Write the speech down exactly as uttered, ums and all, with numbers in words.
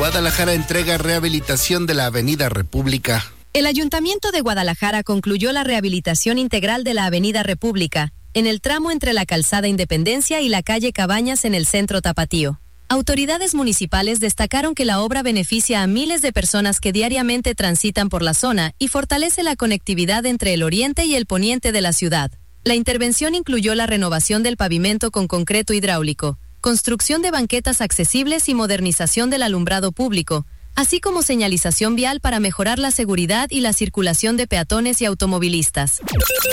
Guadalajara entrega rehabilitación de la Avenida República. El Ayuntamiento de Guadalajara concluyó la rehabilitación integral de la Avenida República, en el tramo entre la Calzada Independencia y la calle Cabañas en el centro tapatío. Autoridades municipales destacaron que la obra beneficia a miles de personas que diariamente transitan por la zona y fortalece la conectividad entre el oriente y el poniente de la ciudad. La intervención incluyó la renovación del pavimento con concreto hidráulico, construcción de banquetas accesibles y modernización del alumbrado público, así como señalización vial para mejorar la seguridad y la circulación de peatones y automovilistas.